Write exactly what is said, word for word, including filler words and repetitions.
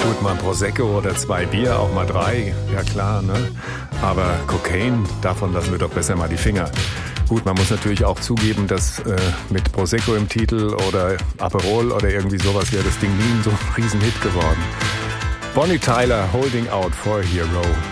Gut, mal ein Prosecco oder zwei Bier, auch mal drei, ja klar, ne? Aber Cocaine, davon lassen wir doch besser mal die Finger. Gut, man muss natürlich auch zugeben, dass äh, mit Prosecco im Titel oder Aperol oder irgendwie sowas wäre das Ding nie so ein Riesenhit geworden. Bonnie Tyler, Holding Out for a Hero.